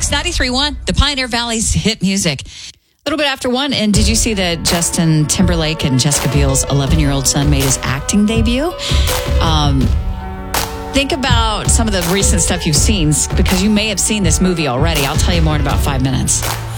It's 93.1, the Pioneer Valley's hit music. A little bit after 1, and did you see that Justin Timberlake and Jessica Biel's 11-year-old son made his acting debut? Think about some of the recent stuff you've seen, because you may have seen this movie already. I'll tell you more in about 5 minutes.